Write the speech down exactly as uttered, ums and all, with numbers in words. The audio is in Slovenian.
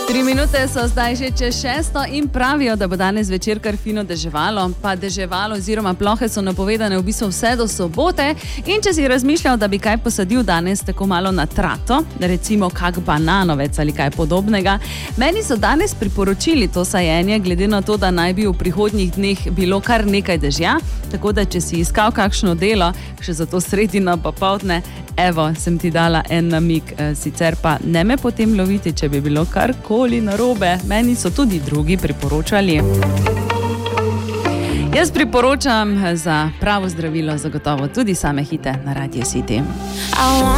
Tri minute so zdaj že čez šesto in pravijo, da bo danes večer kar fino deževalo, pa deževalo oziroma plohe so napovedane v bistvu vse do sobote. In če si razmišljal, da bi kaj posadil danes tako malo na trato, recimo kak bananovec ali kaj podobnega, meni so danes priporočili to sajenje, glede na to, da naj bi v prihodnjih dneh bilo kar nekaj dežja, tako da če si iskal kakšno delo, še za to sredino popoldne, evo, sem ti dala en namig, sicer pa ne me potem loviti, če bi bilo karkoli narobe. Meni so tudi drugi priporočali. Jaz priporočam za pravo zdravilo zagotovo tudi same hite na Radio City.